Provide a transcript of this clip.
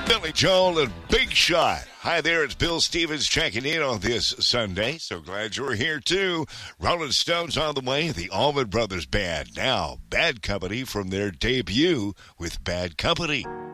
Billy Joel and Big Shot. Hi there, it's Bill Stevens checking in on this Sunday. So glad you're here too. Rolling Stones on the way, the Allman Brothers Band. Now, Bad Company from their debut with Bad Company.